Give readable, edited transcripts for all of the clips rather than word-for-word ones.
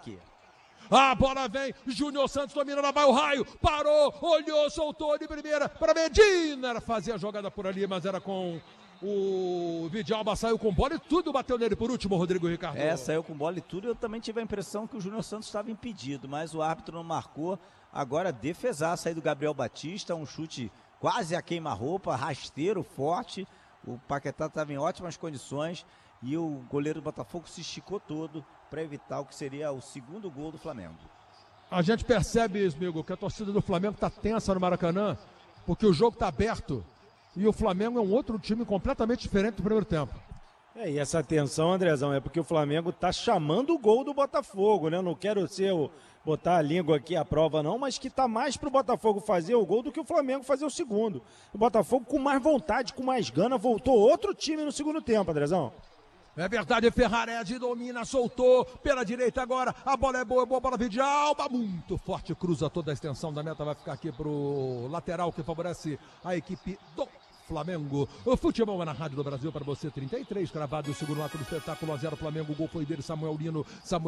ataque. A bola vem, Júnior Santos domina, lá vai o Raio, parou, olhou, soltou de primeira para Medina, fazia a jogada por ali, mas era com o Vidalba, saiu com bola e tudo, bateu nele por último, Rodrigo Ricardo. Saiu com bola e tudo, eu também tive a impressão que o Júnior Santos estava impedido, mas o árbitro não marcou. Agora defesaço aí do Gabriel Batista, um chute quase a queima-roupa, rasteiro, forte, o Paquetá estava em ótimas condições e o goleiro do Botafogo se esticou todo para evitar o que seria o segundo gol do Flamengo. A gente percebe, Smigo, que a torcida do Flamengo está tensa no Maracanã, porque o jogo está aberto e o Flamengo é um outro time completamente diferente do primeiro tempo. E essa tensão, Andrezão, é porque o Flamengo está chamando o gol do Botafogo, né? Não quero botar a língua aqui à prova não, mas que está mais para o Botafogo fazer o gol do que o Flamengo fazer o segundo. O Botafogo com mais vontade, com mais gana, voltou outro time no segundo tempo, Andrezão. É verdade, Ferrarese domina, soltou pela direita agora, a bola é boa, bola Vidalba, muito forte, cruza toda a extensão da meta, vai ficar aqui pro lateral que favorece a equipe do Flamengo. O futebol é na Rádio do Brasil para você, 33, cravado o segundo ato do espetáculo, 1-0 Flamengo, o gol foi dele, Samuel Lino,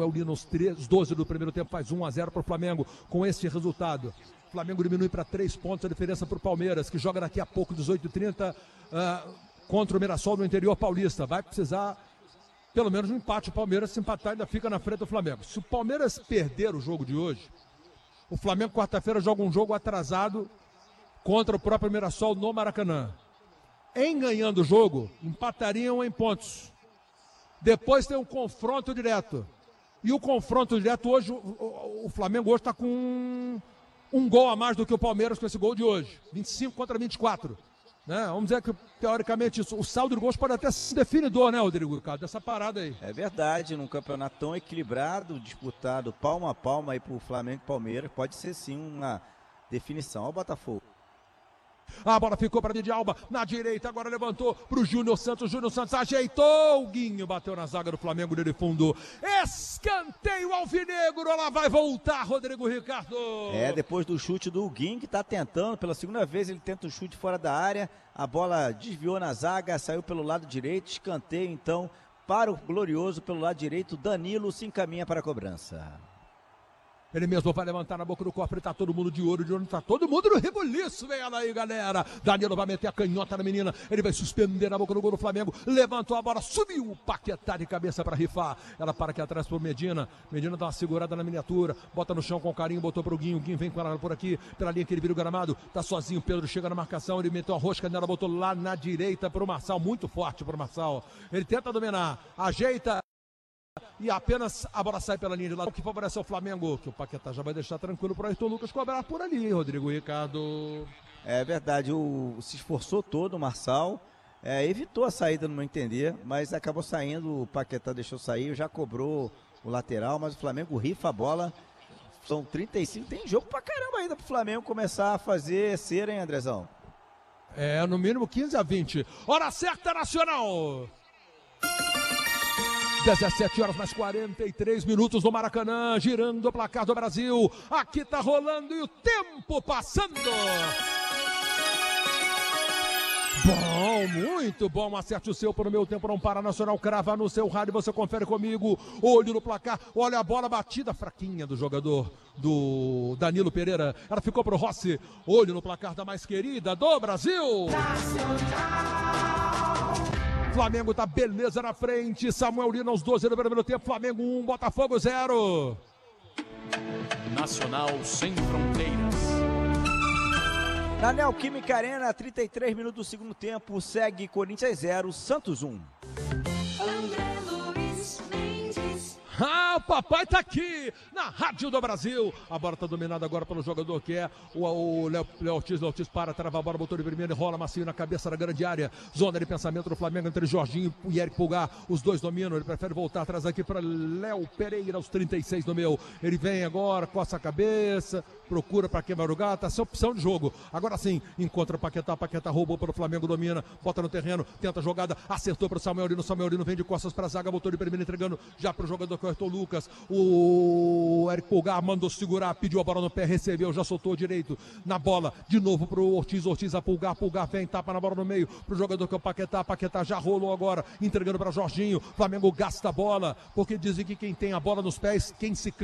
os 12 do primeiro tempo faz 1-0 para o Flamengo, com esse resultado. O Flamengo diminui para 3 pontos, a diferença para o Palmeiras, que joga daqui a pouco, 18h30, contra o Mirassol no interior paulista, vai precisar pelo menos um empate. O Palmeiras, se empatar, ainda fica na frente do Flamengo. Se o Palmeiras perder o jogo de hoje, o Flamengo quarta-feira joga um jogo atrasado contra o próprio Mirassol no Maracanã. Em ganhando o jogo, empatariam em pontos. Depois tem um confronto direto. E o confronto direto hoje, o Flamengo hoje está com um gol a mais do que o Palmeiras com esse gol de hoje. 25 contra 24. Né? Vamos dizer que, teoricamente, o saldo de gols pode até ser definidor, né, Rodrigo Ricardo? Dessa parada aí. É verdade, num campeonato tão equilibrado, disputado palmo a palmo aí pro Flamengo e Palmeiras, pode ser sim uma definição. Olha o Botafogo. A bola ficou para Vidalba, na direita, agora levantou para o Júnior Santos ajeitou, o Guinho bateu na zaga do Flamengo de fundo, escanteio alvinegro, ela vai voltar, Rodrigo Ricardo. Depois do chute do Guinho, que está tentando, pela segunda vez ele tenta um chute fora da área, a bola desviou na zaga, saiu pelo lado direito, escanteio então para o glorioso pelo lado direito, Danilo se encaminha para a cobrança. Ele mesmo vai levantar na boca do cofre, tá todo mundo de olho, tá todo mundo no rebuliço, vem ela aí, galera. Danilo vai meter a canhota na menina, ele vai suspender na boca do gol do Flamengo, levantou a bola, subiu o Paquetá de cabeça para rifar. Ela para aqui atrás pro Medina, Medina dá uma segurada na miniatura, bota no chão com carinho, botou pro Guinho, o Guinho vem com ela por aqui, pela linha que ele vira o gramado, tá sozinho, Pedro chega na marcação, ele meteu a rosca nela, botou lá na direita pro Marçal, muito forte pro Marçal. Ele tenta dominar, ajeita, e apenas a bola sai pela linha de lado, que favorece o Flamengo, que o Paquetá já vai deixar tranquilo para o Ayrton Lucas cobrar por ali, Rodrigo Ricardo. É verdade, se esforçou todo o Marçal, evitou a saída no meu entender, mas acabou saindo, o Paquetá deixou sair, já cobrou o lateral, mas o Flamengo rifa a bola, são 35, tem jogo pra caramba ainda pro Flamengo começar a fazer cera, hein, Andrezão? No mínimo 15-20, hora certa nacional! 17 horas mais 43 minutos no Maracanã, girando o placar do Brasil. Aqui tá rolando e o tempo passando. Bom, muito bom. Acerte o seu para o meu tempo não para. Nacional crava no seu rádio, você confere comigo. Olho no placar, olha a bola batida fraquinha do jogador do Danilo Pereira. Ela ficou pro Rossi. Olho no placar da mais querida do Brasil. Flamengo tá beleza na frente, Samuel Lino aos 12 do primeiro tempo, Flamengo 1, Botafogo 0. Nacional sem fronteiras. Na Neoquímica Arena, 33 minutos do segundo tempo, segue Corinthians 0, Santos 1. O papai tá aqui na Rádio do Brasil. A bola tá dominada agora pelo jogador que é o Léo Ortiz. Léo Ortiz trava a bola, botou de primeiro e rola macio na cabeça da grande área. Zona de pensamento do Flamengo entre Jorginho e Eric Pulgar. Os dois dominam, ele prefere voltar atrás aqui para Léo Pereira, aos 36 do meu. Ele vem agora, coça a cabeça, procura para quem vai jogar, tá sem opção de jogo. Agora sim, encontra Paquetá, Paquetá roubou para o Flamengo, domina, bota no terreno, tenta a jogada, acertou para o Samuel Lino vem de costas para a zaga, botou de primeiro entregando já para o jogador que é o Ayrton Lucas. O Eric Pulgar mandou segurar, pediu a bola no pé, recebeu, já soltou direito na bola, de novo pro Ortiz a Pulgar vem, tapa na bola no meio pro jogador que é o Paquetá já rolou agora, entregando para Jorginho. Flamengo gasta a bola, porque dizem que quem tem a bola nos pés, quem se